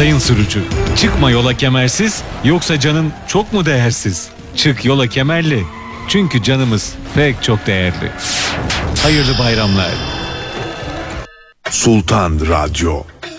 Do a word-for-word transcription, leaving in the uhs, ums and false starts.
Sayın sürücü, çıkma yola kemersiz, yoksa canın çok mu değersiz? Çık yola kemerli, çünkü canımız pek çok değerli. Hayırlı bayramlar. Sultan Radyo.